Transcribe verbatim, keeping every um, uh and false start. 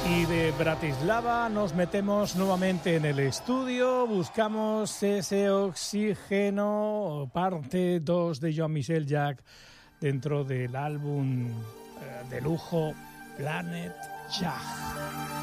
Y de Bratislava nos metemos nuevamente en el estudio, buscamos ese oxígeno, parte dos de Jean-Michel Jarre, dentro del álbum eh, de lujo Planet Jarre.